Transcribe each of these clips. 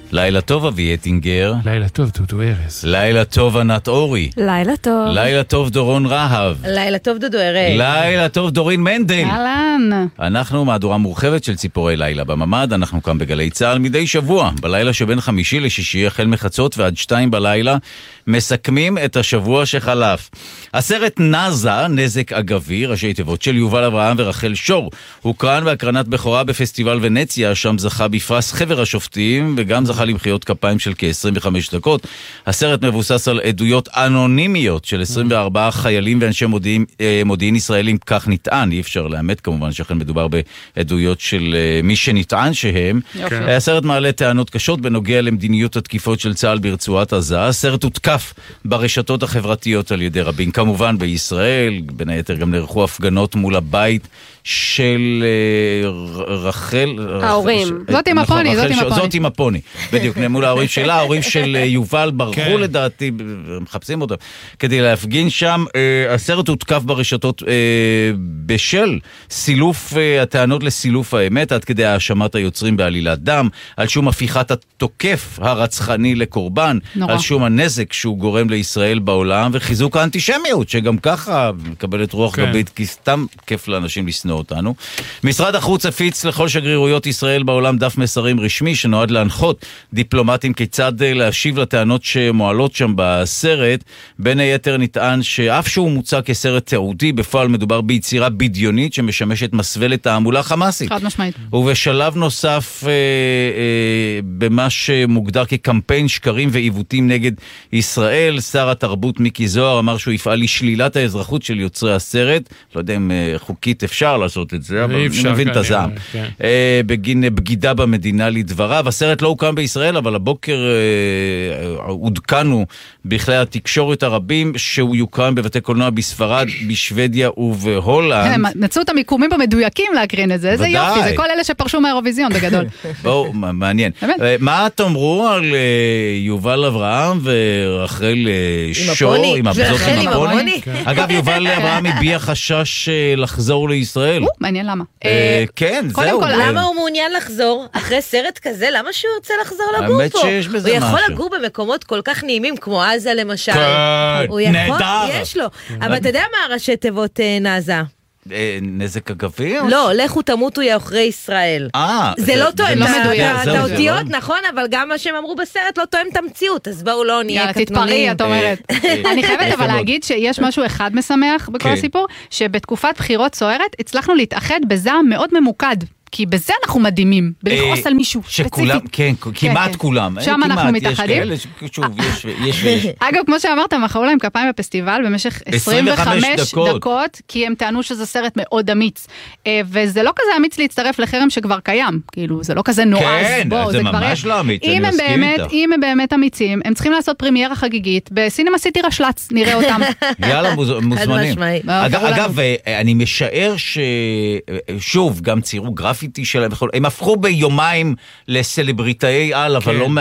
לילה טוב אבי אטינגר. לילה טוב דודו ארז. לילה טוב ענת אורי. לילה טוב. לילה טוב דורון רהב. לילה טוב דודו ארז. לילה טוב דורין מנדל. אהלן. אנחנו מהדורה מורחבת של ציפורי לילה בממד. אנחנו כאן בגלי צהל מדי שבוע, בלילה שבין חמישי לשישי, החל מחצות ועד 2 בלילה, מסכמים את השבוע שחלף. הסרט נזה, נזק אגבי, ראשי תיבות של יובל אברהם ורחל שור, הוקרן בהקרנת בכורה בפסטיבל ונציה, שם זכה בפרס חבר השופטים וגם זכה למחיאות כפיים של כ-25 דקות. הסרט מבוסס על עדויות אנונימיות של 24 חיילים ואנשי מודיעין ישראלים, כך נטען, אי אפשר לאמת כמובן שכן מדובר בעדויות של מי שנטען שהם. הסרט מעלה טענות קשות בנוגע למדיניות התקיפות של צה"ל ברצועת עזה. הסרט הותקף ברשתות החברתיות על ידי רבים, כמובן בישראל, בין היתר גם נערכו הפגנות מול הבית של רחל, ההורים. זאת עם הפוני. בדיוק, מול ההורים שלה, ההורים של יובל ברחו לדעתי, מחפשים אותם, כדי להפגין שם. הסרט הותקף ברשתות בשל סילוף הטענות לסילוף האמת, עד כדי האשמת היוצרים בעלילת דם, על שום הפיכת התוקף הרצחני לקורבן, על שום הנזק שהוא גורם לישראל בעולם, וחיזוק האנטישמיות, שגם ככה מקבלת רוח גבית, כי סתם כיף לאנשים לשנוא אותנו. משרד החוץ הפיץ לכל שגרירויות ישראל בעולם דף מסרים רשמי שנועד להנחות דיפלומטים כיצד להשיב לטענות שמועלות שם בסרט. בין היתר נטען שאף שהוא מוצע כסרט תיעודי, בפועל מדובר ביצירה בדיונית שמשמשת מסווה תעמולה חמאסית. חד משמעית. ובשלב נוסף במה שמוגדר כקמפיין שקרים ועיוותים נגד ישראל, שר התרבות מיקי זוהר אמר שהוא יפעל לשלילת האזרחות של יוצרי הסרט. לא יודע אם חוקית אפשר לעשות את זה, אבל אני מבין את הזעם. בגין בגידה במדינה לדבריו. הסרט לא הוקם בישראל, אבל הבוקר עודכנו בכלי התקשורת הרבים שהוא יוקרן בבתי קולנוע בספרד, בשוודיה ובהולנד. נצאו את המיקומים במדויקים להקרין את זה. זה יופי, זה כל אלה שפרשו מהאירוויזיון בגדול. בואו, מעניין. מה תאמרו על יובל אברהם ורחל שור עם הבזות עם הפוני? אגב, יובל אברהם הביע חשש לחזור לישראל. מעניין למה. כן, זהו. למה הוא מעוניין לחזור? אחרי סרט כזה, למה שהוא יוצא לחזור לגור פה? הוא יכול לגור במקומות כל כך נעימים, כמו עזה למשל. נהדר. יש לו. אבל אתה יודע מה ראשי תיבות נזה? נזק אגבי? לא, לכו תמותו יא עוכרי ישראל. זה לא תואם את האותיות, נכון, אבל גם מה שהם אמרו בסרט לא תואם את המציאות, אז בואו לא נהיה קטנונים. תתפרי, את אומרת. אני חייבת אבל להגיד שיש משהו אחד משמח בכל הסיפור, שבתקופת בחירות סוערת הצלחנו להתאחד בזעם מאוד ממוקד. כי בזה אנחנו מדהימים, בלכעוס על מישהו ספציפי. כן, כמעט כולם. שם אנחנו מתאחדים. שוב, יש. אגב, כמו שאמרת, מחאו להם כפיים בפסטיבל במשך 25 דקות, כי הם טענו שזה סרט מאוד אמיץ. וזה לא כזה אמיץ להצטרף לחרם שכבר קיים. כאילו, זה לא כזה נועז. כן, זה ממש לא אמיץ, אני מסכים איתך. אם הם באמת אמיצים, הם צריכים לעשות פרמיירה חגיגית, בסינמה סיטי רשל"צ, נראה אותם. יאללה, מוזמנים. אגב, אני משער ששוב, גם ציירו גרפיטי שלהם, הם הפכו ביומיים לסלבריטאי על, אבל לא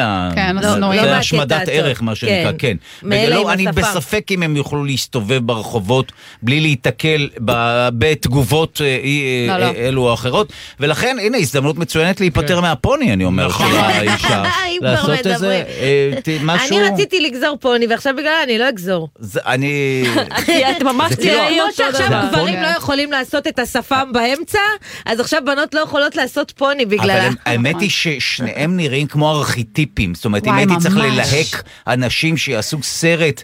מהשמדת ערך, מה שנקרא, כן. אני בספק אם הם יוכלו להסתובב ברחובות, בלי להתקל בתגובות אלו או אחרות, ולכן, הנה, הזדמנות מצוינת להיפטר מהפוני, אני אומר, של האישה. לעשות איזה משהו... אני רציתי לגזור פוני, ועכשיו בגלל אני לא אגזור. אני... את ממש תראיות שעכשיו גברים לא יכולים לעשות את השפם באמצע, אז עכשיו בנות לא יכולות לעשות פוני בגללה. אבל האמת היא ששניהם נראים כמו ארכיטיפים, זאת אומרת, אם הייתי צריך ללהק אנשים שיעשו סרט,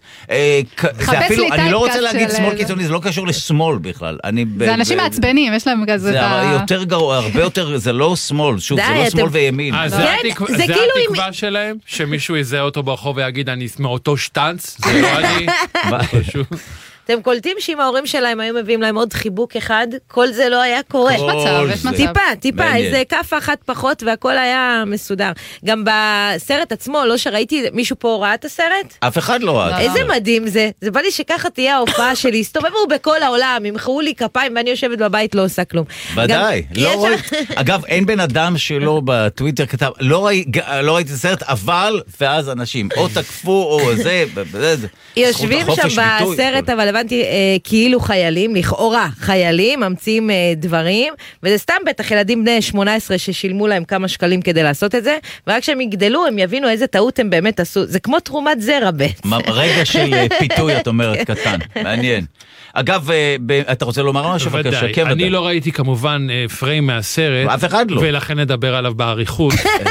זה אפילו, אני לא רוצה להגיד שמאל קיצוני, זה לא קשור לשמאל בכלל. זה אנשים מעצבנים, יש להם כזה... זה יותר גרוע, הרבה יותר, זה לא שמאל, שוב, זה לא שמאל וימין. זה התקווה שלהם, שמישהו יזהה אותו ברחוב ויגיד, אני מאותו שטנץ, זה לא אני, פשוט. אתם קולטים שאם ההורים שלהם היו מביאים להם עוד חיבוק אחד, כל זה לא היה קורה. יש מצב. טיפה, איזה כף אחת פחות והכל היה מסודר. גם בסרט עצמו, לא שראיתי, מישהו פה ראה את הסרט? אף אחד לא ראה. איזה מדהים זה. זה בא לי שככה תהיה ההופעה שלי, הסתובבו בכל העולם, ימחאו לי כפיים, ואני יושבת בבית, לא עושה כלום. ודאי. אגב, אין בן אדם שלא בטוויטר כתב, לא ראיתי את הסרט, אבל, ואז אנשים, או תקפו, או זה, יושבים שם בסרט, אבל רלוונטי כאילו חיילים, לכאורה חיילים, ממציאים דברים, וזה סתם בטח ילדים בני 18 ששילמו להם כמה שקלים כדי לעשות את זה, ורק כשהם יגדלו הם יבינו איזה טעות הם באמת עשו, זה כמו תרומת זרע בעצם. רגע של פיתוי, את אומרת, קטן, מעניין. אגב, אתה רוצה לומר משהו? אני לא ראיתי כמובן פריים מהסרט, אף אחד לא. ולכן נדבר עליו באריכות.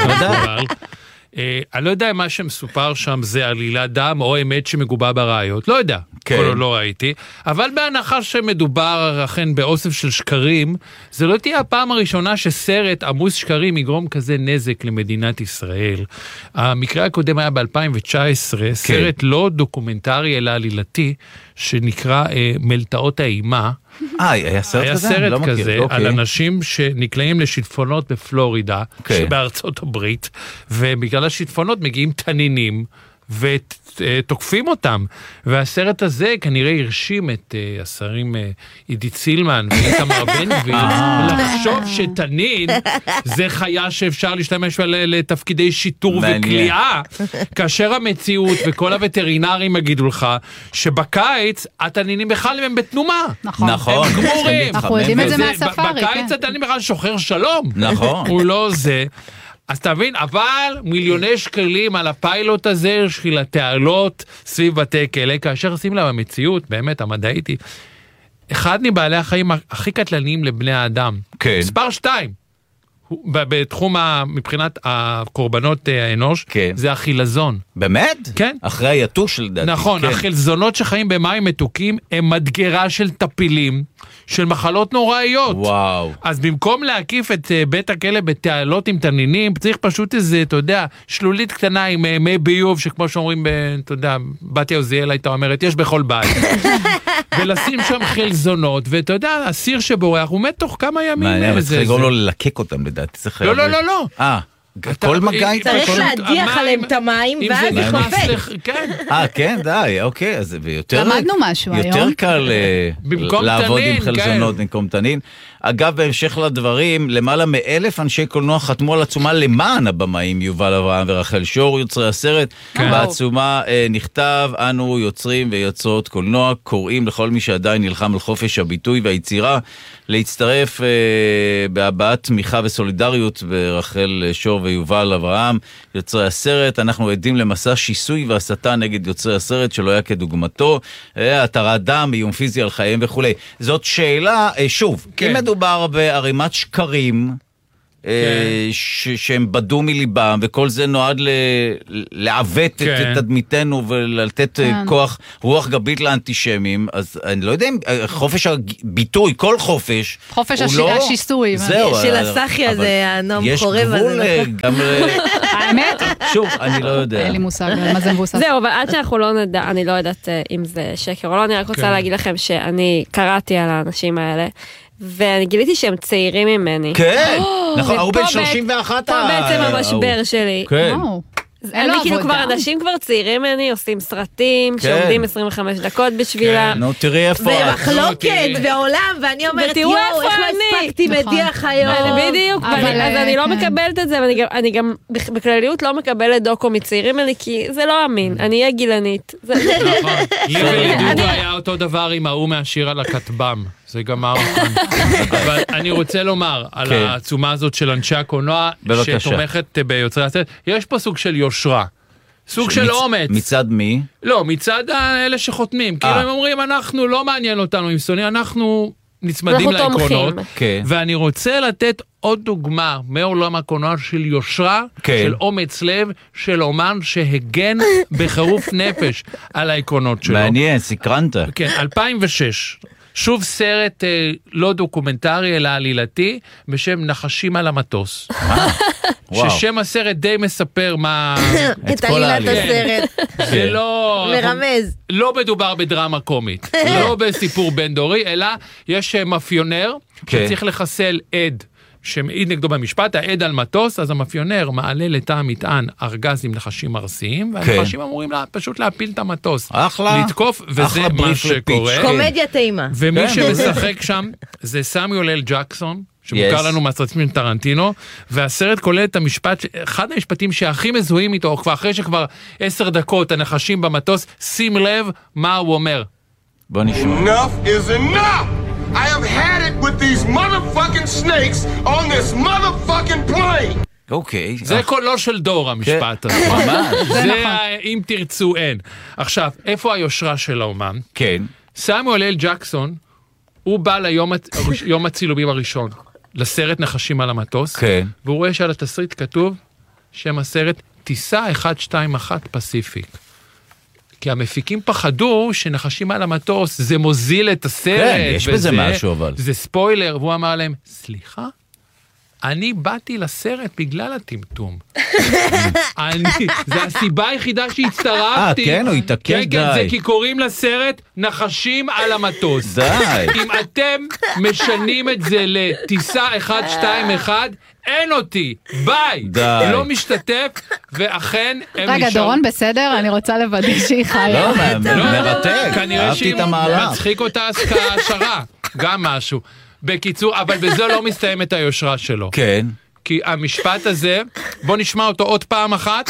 אני לא יודע מה שמסופר שם זה עלילת דם או אמת שמגובה בראיות, לא יודע, כל לא ראיתי, אבל בהנחה שמדובר אכן באוסף של שקרים, זה לא תהיה הפעם הראשונה שסרט עמוס שקרים יגרום כזה נזק למדינת ישראל. המקרה הקודם היה ב-2019, סרט לא דוקומנטרי אלא עלילתי, שנקרא מלטעות האימה. היה סרט כזה? היה סרט כזה על אנשים שנקלעים לשיטפונות בפלורידה, שבארצות הברית, ובגלל השיטפונות מגיעים תנינים, ותוקפים אותם. והסרט הזה כנראה הרשים את השרים עידית סילמן ואיתמר בן גביר, לחשוב שתנין זה חיה שאפשר להשתמש לתפקידי שיטור וכליאה, כאשר המציאות וכל הווטרינרים יגידו לך שבקיץ התנינים בכלל הם בתנומה. נכון. נכון. הם גמורים. אנחנו יודעים את זה מהספארי. בקיץ התנינים בכלל שוחר שלום. נכון. הוא לא זה. אז תבין, אבל מיליוני שקלים על הפיילוט הזה של התעלות סביב בתי כלא, כאשר עושים לה במציאות, באמת המדעית היא, אחד מבעלי החיים הכי קטלניים לבני האדם. כן. מספר 2. בתחום מבחינת הקורבנות האנוש, כן. זה החילזון. באמת? כן. אחרי היתוש של דעתי. נכון, כן. החילזונות שחיים במים מתוקים הם מדגרה של טפילים, של מחלות נוראיות. וואו. אז במקום להקיף את בית הכלא בתעלות עם תנינים, צריך פשוט איזה, אתה יודע, שלולית קטנה עם מי ביוב, שכמו שאומרים, אתה יודע, בתיה עוזיאל הייתה אומרת, יש בכל בית. ולשים שם חילזונות, ואתה יודע, הסיר שבורח, הוא מת תוך כמה ימים. מעניין, צריך לגרום לו ללקק אותם לדעתי. לא. כל מגע איתה? צריך להדיח עליהם את המים, ואז יחופק. כן, די, אוקיי. אז למדנו משהו היום. יותר קל לעבוד עם חלזונות במקום תנין. אגב, בהמשך לדברים, למעלה מ1,000 אנשי קולנוע חתמו על עצומה למען הבמאים יובל אברהם ורחל שור, יוצרי הסרט. בעצומה נכתב, אנו יוצרים ויוצרות קולנוע, קוראים לכל מי שעדיין נלחם על חופש הביטוי והיצירה, להצטרף בהבעת תמיכה וסולידריות ברחל שור ויובל אברהם, יוצרי הסרט. אנחנו עדים למסע שיסוי והסתה נגד יוצרי הסרט שלא היה כדוגמתו, התרת דם, איום פיזי על חייהם וכו'. זאת שאלה, שוב, אם מדובר בערימת שקרים, שהם בדו מליבם, וכל זה נועד לעוות את תדמיתנו ולתת כוח רוח גבית לאנטישמים, אז אני לא יודע אם חופש הביטוי, כל חופש, חופש השיסוי. של הסחי הזה, הנום חורב הזה. יש גבול גם האמת? שוב, אני לא יודע. אין לי מושג, מה זה מבוסס. זהו, אבל עד שאנחנו לא נדע, אני לא יודעת אם זה שקר או לא, אני רק רוצה להגיד לכם שאני קראתי על האנשים האלה, ואני גיליתי שהם צעירים ממני. כן, נכון, הוא בן 31. פה בעצם המשבר שלי. כן. אני כאילו כבר אנשים כבר צעירים ממני, עושים סרטים, שעומדים 25 דקות בשבילה. נו, תראי איפה. ומחלוקת ועולם, ואני אומרת, יואו, איך לא הספקתי מדיח היום. בדיוק, אז אני לא מקבלת את זה, ואני גם בכלליות לא מקבלת דוקו מצעירים ממני, כי זה לא אמין, אני אהיה גילנית. נכון, לי ולדודו היה אותו דבר עם ההוא מהשיר על הכתבם. זה גמר אותם. אבל אני רוצה לומר על העצומה הזאת של אנשי הקולנוע, שתומכת ביוצרי הסרט, יש פה סוג של יושרה, סוג של אומץ. מצד מי? לא, מצד אלה שחותמים. כאילו הם אומרים, אנחנו לא מעניין אותנו עם סוני, אנחנו נצמדים לעקרונות. ואני רוצה לתת עוד דוגמה מעולם הקולנוע של יושרה, של אומץ לב, של אומן שהגן בחירוף נפש על העקרונות שלו. מעניין, סקרנת. כן, 2006. שוב סרט לא דוקומנטרי אלא עלילתי בשם נחשים על המטוס. ששם הסרט די מספר מה... את עלילת הסרט. זה לא... מרמז. לא מדובר בדרמה קומית. לא בסיפור בין דורי, אלא יש מאפיונר שצריך לחסל עד. שמעיד נגדו במשפט, העד על מטוס, אז המאפיונר מעלה לתא המטען ארגז עם נחשים ארסיים, והנחשים אמורים פשוט להפיל את המטוס. אחלה. לתקוף, וזה מה שקורה. קומדיה טעימה. ומי שמשחק שם זה סמיואל אל ג'קסון, שמוכר לנו מהסרטים של טרנטינו, והסרט כולל את המשפט, אחד המשפטים שהכי מזוהים איתו, אחרי שכבר 10 דקות הנחשים במטוס, שים לב מה הוא אומר. בוא נשמע. Enough is enough! I have had it with these motherfucking snakes on this motherfucking plane! אוקיי. זה קולו של דור, המשפט הזה. ממש. זה אם תרצו אין. עכשיו, איפה היושרה של האומן? כן. סמואל אל ג'קסון, הוא בא ליום הצילומים הראשון, לסרט נחשים על המטוס, כן. והוא רואה שעל התסריט כתוב שם הסרט טיסה 121 פסיפיק. כי המפיקים פחדו שנחשים על המטוס, זה מוזיל את הסרט. כן, יש בזה משהו אבל. זה ספוילר, והוא אמר להם, סליחה? אני באתי לסרט בגלל הטמטום. זה הסיבה היחידה שהצטרפתי. כן, הוא התעקש, די. כן, זה כי קוראים לסרט נחשים על המטוס. די. אם אתם משנים את זה לטיסה 121, אין אותי, ביי. די. לא משתתף, ואכן הם רגע, דורון בסדר? אני רוצה לוודא שהיא חיה. לא, מרתק. כנראה אהבתי שהיא את המהלך. מצחיק אותה השערה, גם משהו. בקיצור, אבל בזה לא מסתיים את היושרה שלו. כן. כי המשפט הזה, בוא נשמע אותו עוד פעם אחת.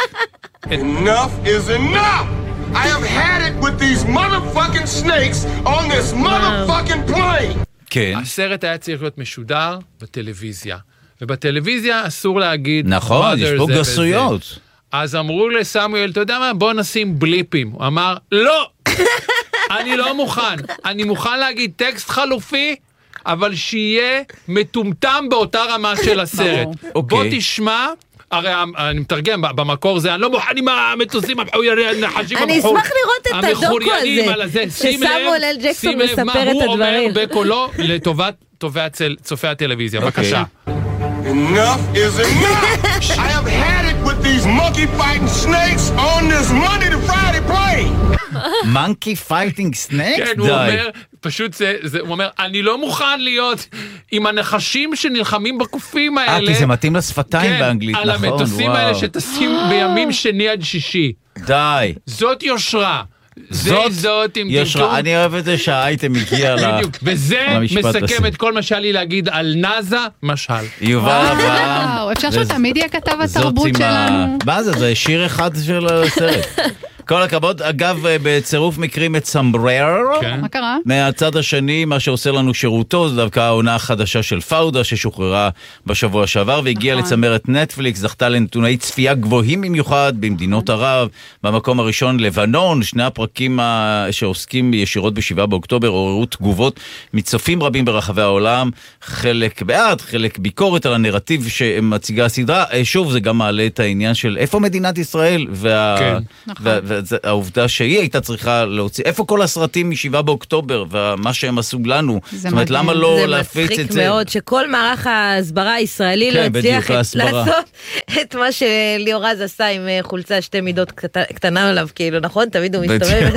Enough is enough! I have had it with these motherfucking snakes on this motherfucking plane! כן. הסרט היה צריך להיות משודר בטלוויזיה. ובטלוויזיה אסור להגיד... נכון, יש פה גסויות. אז אמרו לסמואל, אתה יודע מה? בוא נשים בליפים. הוא אמר, לא! אני לא מוכן. אני מוכן להגיד טקסט חלופי, אבל שיהיה מטומטם באותה רמה של הסרט. בוא תשמע, הרי אני מתרגם, במקור זה, אני לא מוכן עם המטוסים הנחשים אני אשמח לראות את הדוקו הזה, שסמואל אל ג'קסון מספר את הדברים. הוא אומר בקולו לטובת צופי הטלוויזיה. בבקשה. Enough is enough! I have had it with these monkey-fighting snakes on this Monday to Friday plane! Monkey fighting snakes? כן, הוא אומר, פשוט הוא אומר, אני לא מוכן להיות עם הנחשים שנלחמים בקופים האלה. כי זה מתאים לשפתיים באנגלית, נכון, על המטוסים האלה שטסים בימים שני עד שישי. די. זאת יושרה. זאת עם יושרה. אני אוהב את זה שהאייטם הגיע בדיוק, וזה מסכם את כל מה שהיה לי להגיד על נאזה, משל. יובל אברהם. אפשר שתמיד יהיה כתב התרבות שלנו. מה זה? זה שיר אחד של הסרט. כל הכבוד. אגב, בצירוף מקרים את סמברר. מה קרה? מהצד השני, מה שעושה לנו שירותו, זה דווקא העונה החדשה של פאודה, ששוחררה בשבוע שעבר, והגיעה לצמרת נטפליקס, זכתה לנתוני צפייה גבוהים במיוחד במדינות ערב. במקום הראשון, לבנון, שני הפרקים שעוסקים ישירות ב7 באוקטובר, עוררו תגובות מצופים רבים ברחבי העולם, חלק בעד, חלק ביקורת על הנרטיב שמציגה הסדרה. שוב, זה גם מעלה את העניין של איפה מדינת ישראל, והעובדה שהיא הייתה צריכה להוציא, איפה כל הסרטים מ7 באוקטובר, ומה שהם עשו לנו, זאת אומרת, למה לא להפיץ את זה? זה מצחיק מאוד, שכל מערך ההסברה הישראלי לא הצליח לעשות את מה שליאור רז עשה עם חולצה 2 מידות קטנה עליו, כאילו, נכון? תמיד הוא מסתובב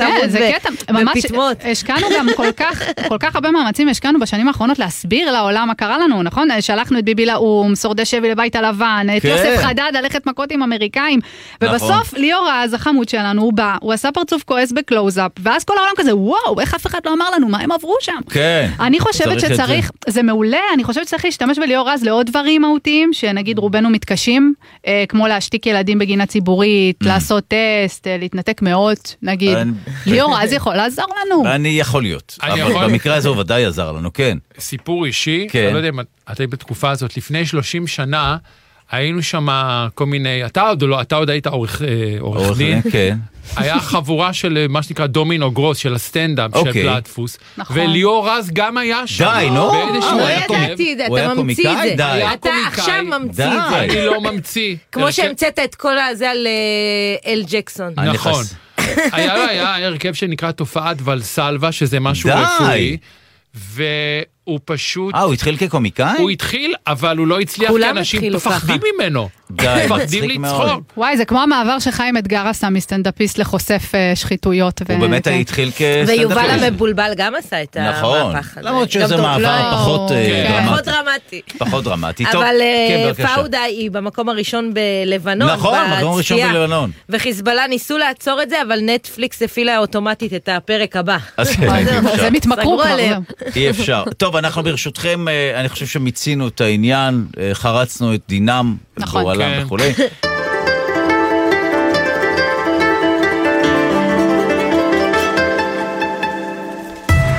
בפטמות. השקענו גם כל כך הרבה מאמצים, השקענו בשנים האחרונות להסביר לעולם מה קרה לנו, נכון? שלחנו את ביבי לאום, שורדי שבי לבית הלבן, את יוסף חדד ללכת מכות עם אמריקאים, ובסוף ליאור רז, החמוד שלנו, הוא בא, הוא עשה פרצוף כועס בקלוז-אפ, ואז כל העולם כזה, וואו, איך אף אחד לא אמר לנו, מה הם עברו שם? כן. אני חושבת שצריך, זה מעולה, אני חושבת שצריך להשתמש בליאור רז לעוד דברים מהותיים, שנגיד רובנו מתקשים, כמו להשתיק ילדים בגינה ציבורית, לעשות טסט, להתנתק מאות, נגיד. ליאור רז יכול לעזור לנו. אני יכול להיות, אבל במקרה הזה הוא ודאי עזר לנו, כן. סיפור אישי, אני לא יודע אם אתה בתקופה הזאת, לפני 30 שנה, היינו שם כל מיני, אתה עוד היית עורך דין, כן. היה חבורה של מה שנקרא דומינו גרוס, של הסטנדאפ של פלטפוס, וליאור רז גם היה שם. די, נו. לא ידעתי את זה, אתה ממציא את זה. אתה עכשיו ממציא את זה. אני לא ממציא. כמו שהמצאת את כל הזה על אל ג'קסון. נכון. היה הרכב שנקרא תופעת ולסלווה, שזה משהו רפואי, והוא פשוט... הוא התחיל כקומיקאי? הוא התחיל, אבל הוא לא הצליח, כי אנשים מפחדים ממנו. מפחדים לצחוק. וואי, זה כמו המעבר שחיים אתגר עשה מסטנדאפיסט לחושף שחיתויות. הוא באמת התחיל כסטנדאפיסט. ויובל המבולבל גם עשה את המהפך. למרות שזה מעבר פחות דרמטי. פחות דרמטי. אבל פאודה היא במקום הראשון בלבנון. נכון, במקום הראשון בלבנון. וחיזבאללה ניסו לעצור את זה, אבל נטפליקס הפעילה אוטומטית את הפרק הבא. זה מתמכרו כבר. אי אפשר. טוב, אנחנו ברשותכם, אני חושב שמיצינו את העניין, חרצנו את דינם, גורלם וכולי.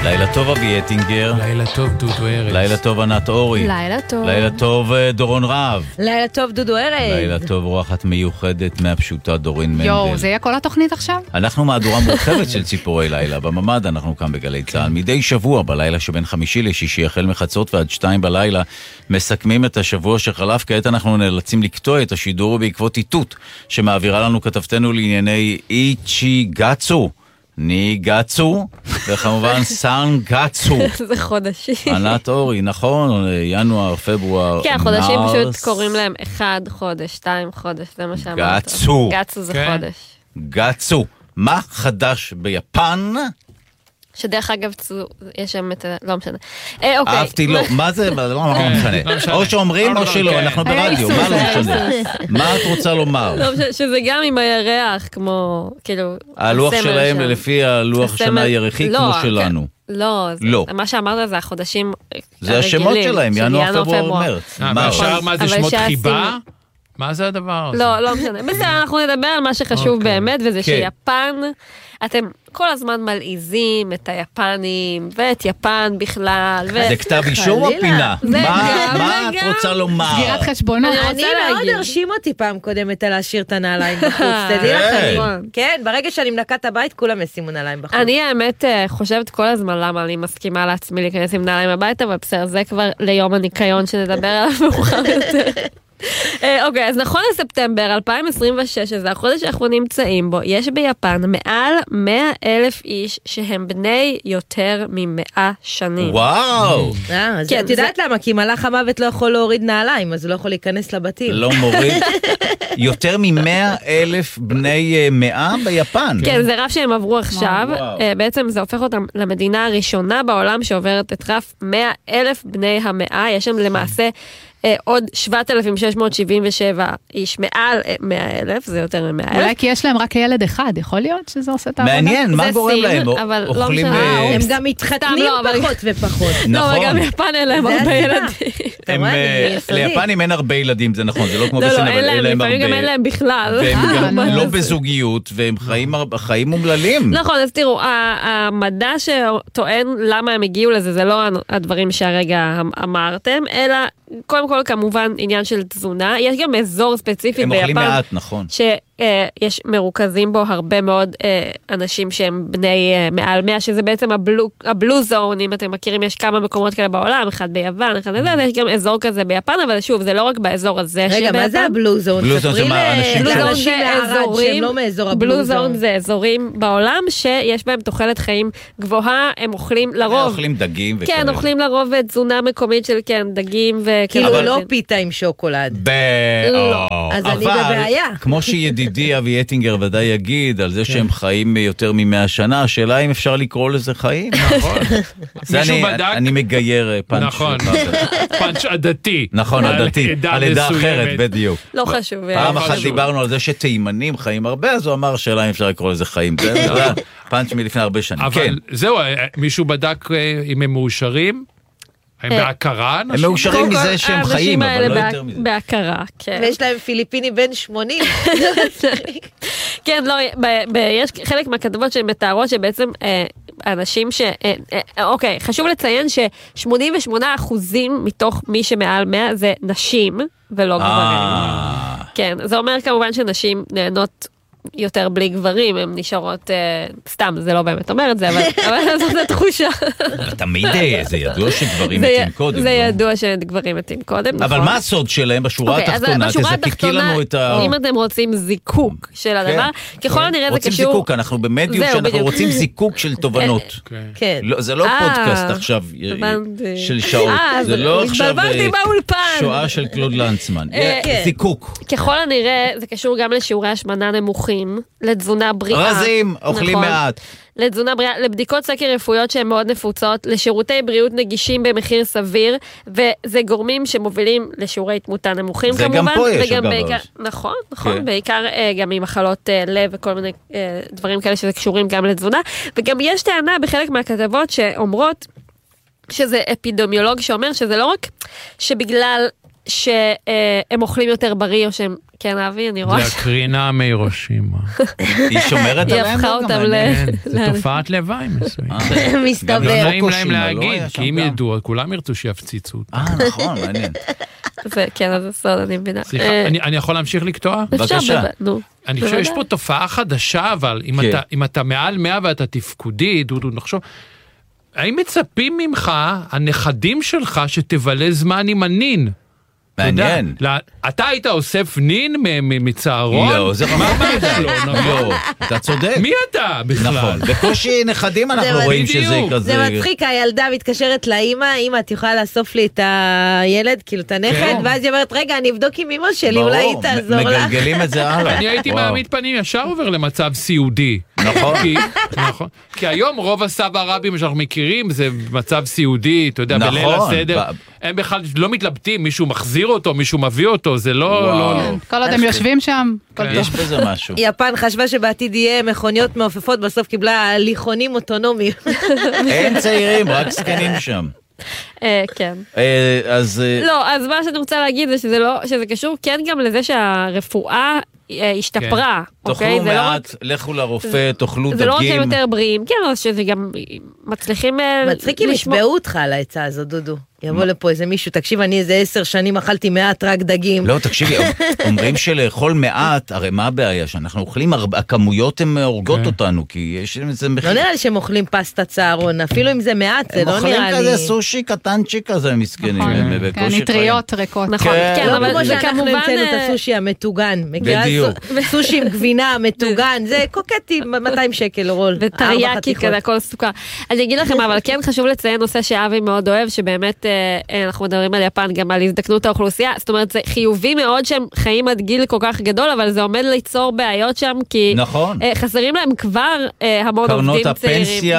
לילה טוב אבי אטינגר. לילה טוב דודו ארץ. לילה טוב ענת אורי. לילה טוב. לילה טוב דורון רהב. לילה טוב דודו ארץ. לילה טוב רוחת מיוחדת מהפשוטה דורין מנדל. יואו, זה יהיה כל התוכנית עכשיו? אנחנו מהדורה מורחבת של ציפורי לילה. בממד אנחנו כאן בגלי צהל. מדי שבוע בלילה שבין חמישי לשישי החל מחצות ועד 2 בלילה מסכמים את השבוע שחלף. כעת אנחנו נאלצים לקטוע את השידור בעקבות איתות שמעבירה לנו כתבתנו לענייני איצ'יגאצו. ניגאצו, וכמובן סן גאצו. זה חודשים. ענת אורי, נכון, ינואר, פברואר, כן, חודשים פשוט קוראים להם 1 חודש, 2 חודש, זה מה שאמרת. גאצו. גאצו זה חודש. גאצו. מה חדש ביפן? שדרך אגב, יש שם את... לא משנה. אוקיי. אהבתי, לא, מה זה? לא משנה. או שאומרים או שלא, אנחנו ברדיו, מה לא משנה? מה את רוצה לומר? שזה גם עם הירח, כמו, כאילו... הלוח שלהם לפי הלוח שנה ירחי כמו שלנו. לא, מה שאמרת זה החודשים הרגילים. זה השמות שלהם, ינואר, פברואר, מרץ. מה זה שמות חיבה? מה זה הדבר הזה? לא משנה. בסדר, אנחנו נדבר על מה שחשוב באמת, וזה שיפן, אתם כל הזמן מלעיזים את היפנים, ואת יפן בכלל. זה כתב אישום או פינה? מה את רוצה לומר? סגירת חשבונות. אני מאוד הרשים אותי פעם קודמת על להשאיר את הנעליים בחוץ, תדעי לכם. כן, ברגע שאני מנקה את הבית, כולם ישימו נעליים בחוץ. אני האמת חושבת כל הזמן למה אני מסכימה לעצמי להיכנס עם נעליים הביתה, אבל בסדר, זה כבר ליום הניקיון שנדבר עליו מאוחר יותר. אוקיי, אז נכון לספטמבר 2026, שזה החודש שאנחנו נמצאים בו, יש ביפן מעל 100,000 איש שהם בני יותר מ100 שנים. וואו! אז את יודעת למה? כי מלאך המוות לא יכול להוריד נעליים, אז הוא לא יכול להיכנס לבתים. לא מוריד. יותר מ100,000 בני 100 ביפן. כן, זה רף שהם עברו עכשיו. בעצם זה הופך אותם למדינה הראשונה בעולם שעוברת את רף 100,000 בני 100. יש שם למעשה עוד 7,677 איש מעל 100,000, זה יותר מ100,000. אולי כי יש להם רק ילד אחד, יכול להיות שזה עושה את העבודה? מעניין, מה גורם להם? אבל לא אוכלים... הם גם מתחתנים פחות ופחות. לא, וגם יפן אין להם הרבה ילדים. ליפנים אין הרבה ילדים, זה נכון, זה לא כמו בסין, אבל אין להם הרבה. לפעמים גם אין להם בכלל. והם גם לא בזוגיות, והם חיים אומללים. נכון, אז תראו, המדע שטוען למה הם הגיעו לזה, זה לא הדברים שהרגע אמרתם, אלא קודם כל כמובן עניין של תזונה, יש גם אזור ספציפי ביפן, הם אוכלים מעט, נכון. שיש מרוכזים בו הרבה מאוד אנשים שהם בני מעל 100, שזה בעצם הבלו זון, אם אתם מכירים, יש כמה מקומות כאלה בעולם, אחד ביוון, אחד לזה, יש גם אזור כזה ביפן, אבל שוב, זה לא רק באזור הזה רגע, מה זה הבלו זון? בלו זון זה אנשים מערד שהם לא מאזור הבלו זון. בלו זון זה אזורים בעולם שיש בהם תוחלת חיים גבוהה, הם אוכלים לרוב. אוכלים דגים וכאלה. כן, אוכלים לרוב תזונה מקומית של דגים כאילו לא פיתה עם שוקולד. אז אני בבעיה. כמו שידידי אבי אטינגר ודאי יגיד על זה שהם חיים יותר מ100 שנה, השאלה אם אפשר לקרוא לזה חיים. נכון. מישהו בדק? אני מגייר פאנץ'. נכון. פאנץ' עדתי. נכון, עדתי. על עדה אחרת, בדיוק. לא חשוב. פעם אחת דיברנו על זה שתימנים חיים הרבה, אז הוא אמר שאלה אם אפשר לקרוא לזה חיים. זה פאנץ' מלפני הרבה שנים. אבל זהו, מישהו בדק אם הם מאושרים? הם בהכרה? הם מאושרים מזה שהם חיים, אבל לא יותר מזה. בהכרה, כן. ויש להם פיליפיני בן 80. כן, לא, יש חלק מהכתבות שמתארות שבעצם אנשים אוקיי, חשוב לציין ש88% מתוך מי שמעל 100 זה נשים ולא גברים. כן, זה אומר כמובן שנשים נהנות יותר בלי גברים, הן נשארות, סתם, זה לא באמת אומר את זה, אבל זאת התחושה. תמיד זה ידוע שגברים מתים קודם. זה ידוע שגברים מתים קודם, נכון. אבל מה הסוד שלהם בשורה התחתונה? תזקקי לנו את ה... אם אתם רוצים זיקוק של הדבר, ככל הנראה זה קשור... רוצים זיקוק, אנחנו במדיום שאנחנו רוצים זיקוק של תובנות. זה לא פודקאסט עכשיו של שעות, זה לא עכשיו שואה של קלוד לנצמן. זיקוק. ככל הנראה זה קשור גם לשיעורי השמנה נמוכים, לתזונה בריאה. רזים, אוכלים מעט. לתזונה בריאה, לבדיקות סקר רפואיות שהן מאוד נפוצות, לשירותי בריאות נגישים במחיר סביר, וזה גורמים שמובילים לשיעורי תמותה נמוכים זה כמובן. גם פה יש אגב. נכון, בעיקר גם ממחלות לב וכל מיני דברים כאלה שזה קשורים גם לתזונה, וגם יש טענה בחלק מהכתבות שאומרות, שזה אפידמיולוג שאומר שזה לא רק שבגלל שהם אוכלים יותר בריא, או שהם, כן, אבי, אני רואה. זה הקרינה מהירושימה. היא שומרת עליהם? היא הפכה אותם זה תופעת לוואי מסוים. מסתבר. לא נעים להם להגיד, כי אם ידעו, כולם ירצו שיפציצו אותם. נכון, מעניין. כן, אז זה סוד, אני מבינה. סליחה, אני יכול להמשיך לקטוע? בבקשה. אני חושב שיש פה תופעה חדשה, אבל אם אתה מעל 100 ואתה תפקודי, דודו, נחשוב, האם מצפים ממך, הנכדים שלך, שתבלה זמן עם הנין? מעניין. אתה היית אוסף נין מצערון? לא, זה רמת לא, אתה צודק. מי אתה בכלל? נכון, בקושי נכדים אנחנו רואים שזה כזה. זה מצחיק, הילדה מתקשרת לאמא, אמא, את יכולה לאסוף לי את הילד, כאילו את הנכד, ואז היא אומרת, רגע, אני אבדוק עם אמא שלי, אולי היא תעזור לך. מגלגלים את זה הלאה. אני הייתי מעמיד פנים ישר עובר למצב סיעודי. נכון. כי היום רוב הסבא הרבים שאנחנו מכירים זה מצב סיעודי, אתה יודע, בליל הסדר. הם בכלל לא מתלבטים, מישהו מחזיר אותו, מישהו מביא אותו, זה לא... כל עוד הם יושבים שם. יש בזה משהו. יפן חשבה שבעתיד יהיה מכוניות מעופפות, בסוף קיבלה הליכונים אוטונומיים. אין צעירים, רק סקנים שם. כן. אז... לא, אז מה שאני רוצה להגיד זה שזה קשור כן גם לזה שהרפואה השתפרה. תאכלו מעט, לכו לרופא, תאכלו דגים. זה לא רק שהם יותר בריאים, כן, אבל שזה גם מצליחים... מצחיק אם ישבעו אותך על העצה הזאת, דודו. יבוא לפה איזה מישהו, תקשיב, אני איזה 10 שנים אכלתי מעט רק דגים. לא, תקשיבי, אומרים שלאכול מעט, הרי מה הבעיה? שאנחנו אוכלים, הכמויות הן הורגות אותנו, כי יש איזה מחיר. לא נראה לי שהם אוכלים פסטה צהרון, אפילו אם זה מעט, זה לא נראה לי... הם אוכלים כזה סושי קטנצ'יק כזה, מסכנים. כן, נטריות ריקות. נכון, כן, לא אבל כמו זה שאנחנו כמובן... המצאנו את הסושי המטוגן. בדיוק. סושי עם גבינה, מטוגן, זה קוקטי 200 שקל רול. וטריאקי כזה, הכל סוכר. אני אגיד לכם, אבל כן חשוב לציין נושא שאבי מאוד אוהב, שבאמת אנחנו מדברים על יפן, גם על הזדקנות האוכלוסייה, זאת אומרת, זה חיובי מאוד שהם חיים עד גיל כל כך גדול, אבל זה עומד ליצור בעיות שם, כי חסרים להם כבר המון עובדים צעירים. קרנות הפנסיה,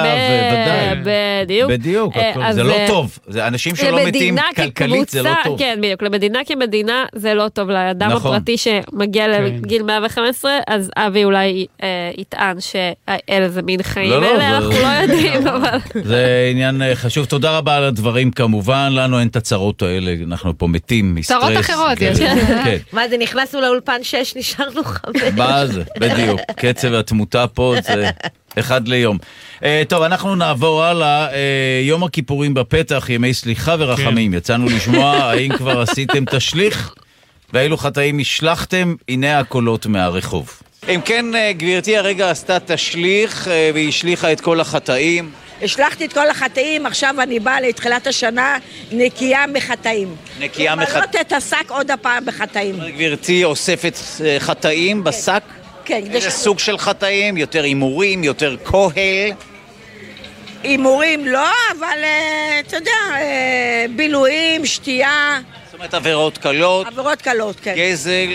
בדיוק. בדיוק, זה לא טוב. זה אנשים שלא מתים כלכלית, זה לא טוב. כן, בדיוק, למדינה כמדינה זה לא טוב, לאדם הפרטי שמגיע לגיל 115, אז אבי אולי יטען שאלה זה מין חיים אלה, אנחנו לא יודעים, אבל... זה עניין חשוב, תודה רבה על הדברים כמובן, לנו אין את הצרות האלה, אנחנו פה מתים מסטרס. צרות אחרות יש. מה זה, נכנסנו לאולפן 6, נשארנו 5. מה זה, בדיוק, קצב התמותה פה זה 1 ליום. טוב, אנחנו נעבור הלאה, יום הכיפורים בפתח, ימי סליחה ורחמים, יצאנו לשמוע, האם כבר עשיתם תשליך? ואילו חטאים השלחתם? הנה הקולות מהרחוב. אם כן, גברתי הרגע עשתה תשליך והיא השליחה את כל החטאים. השלחתי את כל החטאים, עכשיו אני באה לתחילת השנה נקייה מחטאים. נקייה מחטאים. למלות את השק עוד הפעם בחטאים. גברתי אוספת חטאים בשק? כן. איזה סוג של חטאים? יותר אימורים, יותר כהל? אימורים לא, אבל אתה יודע, בילויים, שתייה. זאת אומרת עבירות קלות? עבירות קלות, כן. גזל?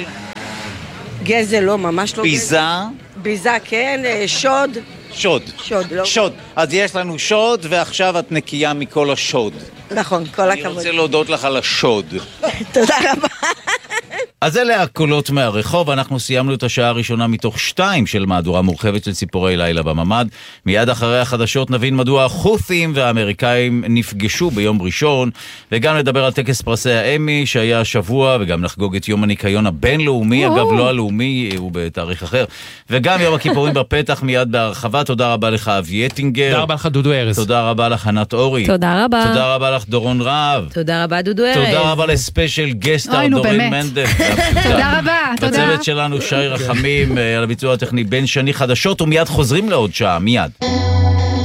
גזל לא, ממש לא. ביזה? ביזה, כן, שוד. שוד. שוד, לא. שוד. אז יש לנו שוד, ועכשיו את נקייה מכל השוד. נכון, כל הכבוד. אני רוצה להודות לך על השוד. תודה רבה. אז אלה הקולות מהרחוב, אנחנו סיימנו את השעה הראשונה מתוך 2 של מהדורה מורחבת של ציפורי לילה בממד. מיד אחרי החדשות נבין מדוע החות'ים והאמריקאים נפגשו ביום ראשון, וגם לדבר על טקס פרסי האמי שהיה השבוע, וגם לחגוג את יום הניקיון הבינלאומי, אגב לא הלאומי, הוא בתאריך אחר, וגם יום הכיפורים בפתח מיד בהרחבה. תודה רבה לך אבי יטינגר. תודה רבה לך דודו ארז. תודה רבה לך ענת אורי. תודה רבה. תודה רבה לך דורון רהב. תודה רבה דודו ארז. תודה רבה לספיישל גסטר דורין מנדל. תודה רבה, תודה. בצוות שלנו שי רחמים, על הביצוע הטכני בן שני. חדשות ומיד חוזרים לעוד שעה, מיד.